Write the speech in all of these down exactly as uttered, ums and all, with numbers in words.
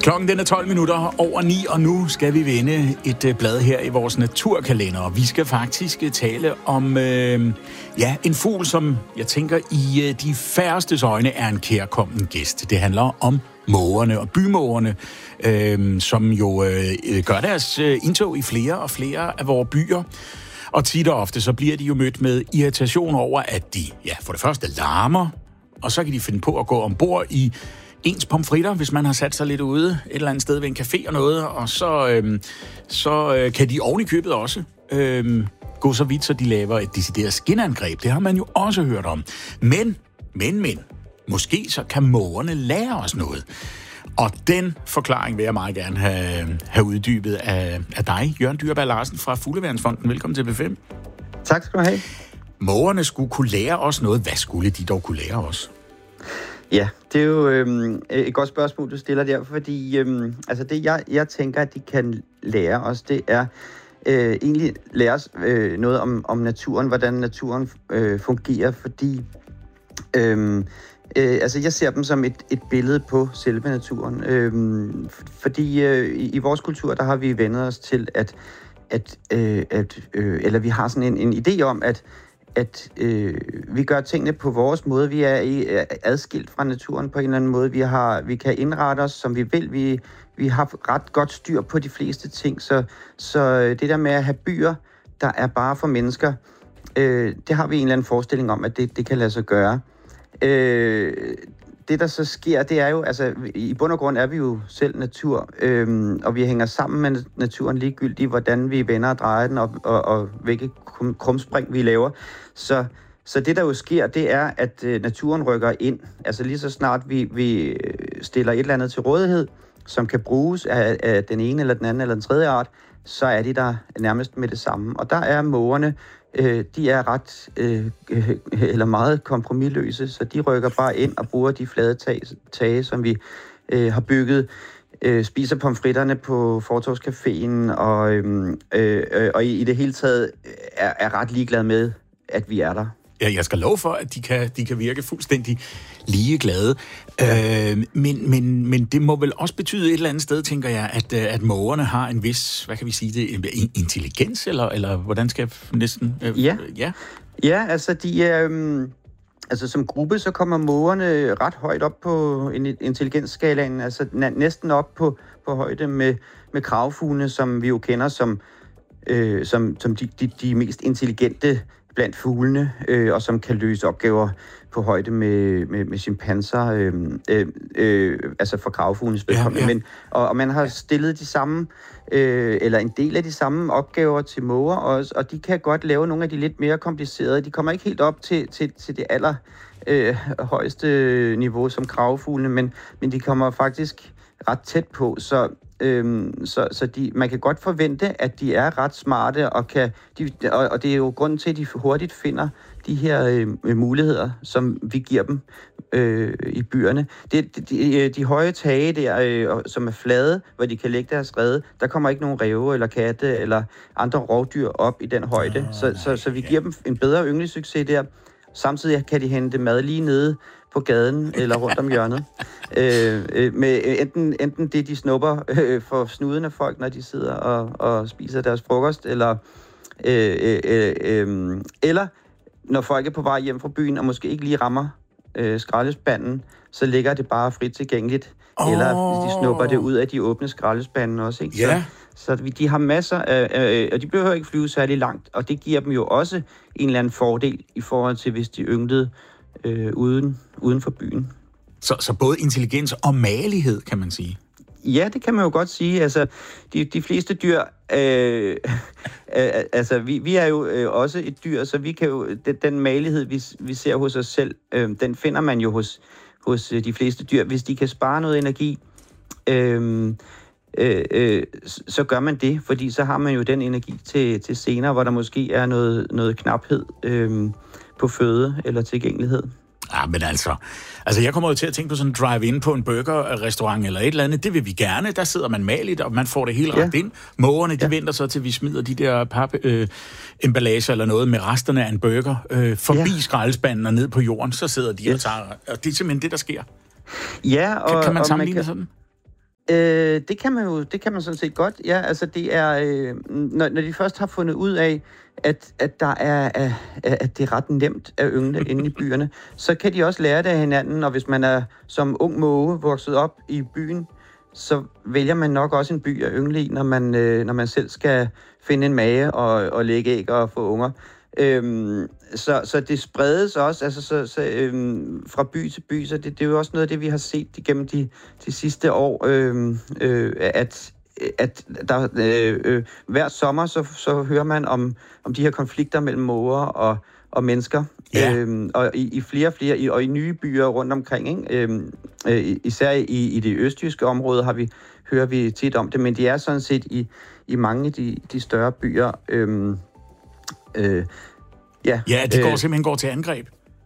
Klokken den er tolv minutter over ni, og nu skal vi vende et blad her i vores naturkalender. Vi skal faktisk tale om øh, ja, en fugl, som jeg tænker i de færrestes øjne er en kærkommen gæst. Det handler om mågerne og bymågerne, øh, som jo øh, gør deres indtog i flere og flere af vores byer. Og tit og ofte så bliver de jo mødt med irritation over, at de ja, for det første larmer, og så kan de finde på at gå ombord i ens pomfritter, hvis man har sat sig lidt ude et eller andet sted ved en café og noget, og så, øhm, så øh, kan de oven i købet også øhm, gå så vidt, så de laver et decideret skinangreb. Det har man jo også hørt om. Men, men, men, måske så kan mågerne lære os noget. Og den forklaring vil jeg meget gerne have, have uddybet af, af dig, Jørgen Dyrberg Larsen fra Fugleværnsfonden. Velkommen til B fem. Tak skal du have. Mågerne skulle kunne lære os noget. Hvad skulle de dog kunne lære os? Ja, det er jo øhm, et godt spørgsmål, du stiller der, fordi øhm, altså det, jeg, jeg tænker, at de kan lære os, det er øh, egentlig lære os øh, noget om, om naturen, hvordan naturen øh, fungerer, fordi øhm, øh, altså jeg ser dem som et, et billede på selve naturen, øhm, fordi øh, i, i vores kultur, der har vi vendt os til, at, at, øh, at øh, eller vi har sådan en, en idé om, at at øh, vi gør tingene på vores måde. Vi er i, er adskilt fra naturen på en eller anden måde. Vi, har, vi kan indrette os, som vi vil. Vi, vi har ret godt styr på de fleste ting. Så, så det der med at have byer, der er bare for mennesker, øh, det har vi en eller anden forestilling om, at det, det kan lade sig gøre. Øh, det, der så sker, det er jo, altså i bund og grund er vi jo selv natur, øhm, og vi hænger sammen med naturen ligegyldigt, hvordan vi vender og drejer den, og, og, og hvilke krumspring vi laver. Så, så det, der jo sker, det er, at øh, naturen rykker ind. Altså lige så snart vi, vi stiller et eller andet til rådighed, som kan bruges af, af den ene eller den anden eller den tredje art, så er de der nærmest med det samme. Og der er mågerne, øh, de er ret øh, øh, eller meget kompromisløse, så de rykker bare ind og bruger de flade tage, tage som vi øh, har bygget, øh, spiser pomfritterne på Fortovscaféen, og, øh, øh, og i, i det hele taget er, er ret ligeglade med, at vi er der. Ja, jeg skal love for, at de kan, de kan virke fuldstændig ligeglade. Ja. Øh, men, men, men det må vel også betyde et eller andet sted, tænker jeg, at, at mågerne har en vis, hvad kan vi sige det, intelligens, eller, eller hvordan skal jeg næsten... Øh, ja. ja, ja, altså de er... Øh, altså som gruppe, så kommer mågerne ret højt op på intelligensskalaen, altså næsten op på, på højde med, med kravfuglene, som vi jo kender som, øh, som, som de, de, de mest intelligente blandt fuglene, øh, og som kan løse opgaver på højde med, med, med chimpanser, øh, øh, øh, altså for kravfuglenes vedkommende. Ja, ja. Men, og, og man har stillet de samme, øh, eller en del af de samme opgaver til måger også, og de kan godt lave nogle af de lidt mere komplicerede. De kommer ikke helt op til, til, til det aller øh, højeste niveau som kravfuglene, men, men de kommer faktisk ret tæt på, så Øhm, så så de, man kan godt forvente, at de er ret smarte, og, kan, de, og, og det er jo grunden til, at de hurtigt finder de her øh, muligheder, som vi giver dem øh, i byerne. Det, de, de høje tage der, øh, som er flade, hvor de kan lægge deres rede, der kommer ikke nogen ræve eller katte eller andre rovdyr op i den højde, oh, så, nej, så, så vi giver ja. dem en bedre ynglesucces der. Samtidig kan de hente mad lige nede på gaden eller rundt om hjørnet. øh, øh, med enten, enten det, de snupper øh, for snuden af folk, når de sidder og, og spiser deres frokost, eller, øh, øh, øh, øh, eller når folk er på vej hjem fra byen og måske ikke lige rammer øh, skraldespanden, så ligger det bare frit tilgængeligt. Oh. Eller de snupper det ud af de åbne skraldespanden også. Ikke? Yeah. Så, så de har masser af, øh, og de behøver ikke flyve særlig langt, og det giver dem jo også en eller anden fordel i forhold til, hvis de ynglede øh, uden, uden for byen. Så, så både intelligens og magelighed, kan man sige? Ja, det kan man jo godt sige. Altså, de, de fleste dyr, øh, øh, altså vi, vi er jo øh, også et dyr, så vi kan jo, den, den magelighed, vi, vi ser hos os selv, øh, den finder man jo hos, hos de fleste dyr. Hvis de kan spare noget energi, øh, øh, øh, så gør man det, fordi så har man jo den energi til, til senere, hvor der måske er noget, noget knaphed øh, på føde eller tilgængelighed. Ja, men altså, altså jeg kommer jo til at tænke på sådan en drive-in på en burgerrestaurant eller et eller andet. Det vil vi gerne. Der sidder man maligt, og man får det hele rakt ja. ind. Mågerne, de ja. venter så til, vi smider de der pap-emballager øh, eller noget med resterne af en burger øh, forbi ja. skraldespanden og ned på jorden. Så sidder de yes. og tager... Og det er simpelthen det, der sker. Ja, og... Kan, kan man og sammenligne man kan... sådan? Øh, det kan man jo, det kan man sådan set godt. Ja, altså det er, øh, når, når de først har fundet ud af, at, at der er, at, at det er ret nemt at yngle inde i byerne, så kan de også lære det af hinanden, og hvis man er som ung måge vokset op i byen, så vælger man nok også en by at yngle i, når man, øh, når man selv skal finde en mage og, og lægge æg og få unger. Øhm, så, så det spredes også altså, så, så, øhm, fra by til by, så det, det er jo også noget af det, vi har set igennem de, de sidste år, øhm, øh, at, at der, øh, øh, hver sommer så, så hører man om, om de her konflikter mellem måger og, og mennesker, ja. øhm, og i, i flere og flere, i, og i nye byer rundt omkring, ikke? Øhm, øh, især i, i det østjyske område har vi, hører vi tit om det, men de er sådan set i, i mange af de, de større byer. Øhm, Øh, ja, ja, det går øh, simpelthen går til angreb.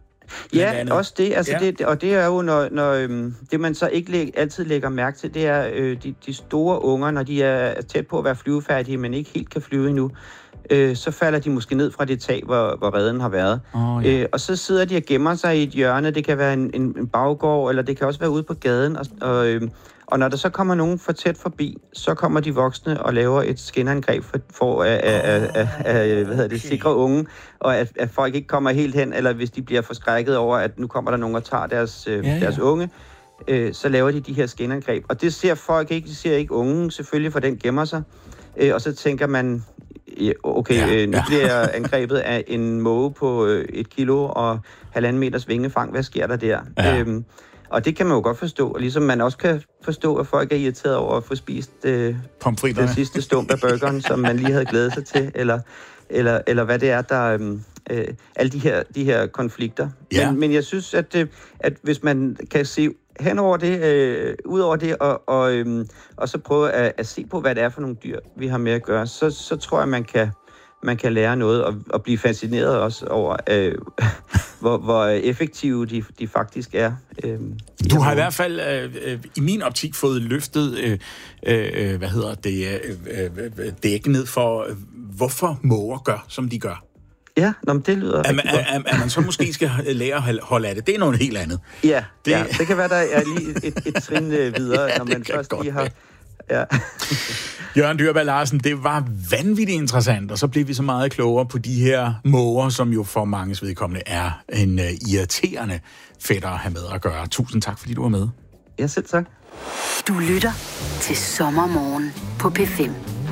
Ja, også det, altså ja. det, og det er jo, når, når øhm, det man så ikke læg, altid lægger mærke til, det er øh, de, de store unger, når de er tæt på at være flyvefærdige, men ikke helt kan flyve endnu, øh, så falder de måske ned fra det tag, hvor, hvor reden har været. Oh, ja. øh, og så sidder de og gemmer sig i et hjørne, det kan være en, en, en baggård, eller det kan også være ude på gaden, og, og øh, Og når der så kommer nogen for tæt forbi, så kommer de voksne og laver et skinangreb for, for at, at, at, at hvad hedder det, sikre unge, og at, at folk ikke kommer helt hen, eller hvis de bliver forskrækket over, at nu kommer der nogen og tager deres, ja, ja. deres unge, øh, så laver de de her skinangreb. Og det ser folk ikke, de ser ikke unge, selvfølgelig, for den gemmer sig. Øh, og så tænker man, okay, ja, øh, nu ja. bliver jeg angrebet af en måge på øh, et kilo og halvanden meters vingefang. Hvad sker der der? Ja. Øhm, Og det kan man jo godt forstå, og ligesom man også kan forstå, at folk er irriteret over at få spist øh, den sidste stump af burgeren, som man lige havde glædet sig til, eller, eller, eller hvad det er, der øh, alle de her, de her konflikter. Ja. Men, men jeg synes, at, øh, at hvis man kan se hen over det, øh, ud over det, og, og, øh, og så prøve at, at se på, hvad det er for nogle dyr, vi har med at gøre, så, så tror jeg, man kan... man kan lære noget og, og blive fascineret også over, øh, hvor, hvor effektive de, de faktisk er. Øh, du har i hvert fald øh, i min optik fået løftet, øh, øh, hvad hedder det, øh, øh, dækket for, øh, hvorfor måger gør, som de gør. Ja, nå, men det lyder at, man, at, at man så måske skal lære at holde af det. Det er noget helt andet. Ja, det, ja, det kan være, der er lige et, et trin videre, ja, når man først lige har... Ja. Jørgen Dyrberg Larsen, det var vanvittigt interessant, og så blev vi så meget klogere på de her måger, som jo for manges vedkommende er en uh, irriterende fætter at have med at gøre. Tusind tak, fordi du var med. Ja, selv tak. Du lytter til Sommermorgen på P fem.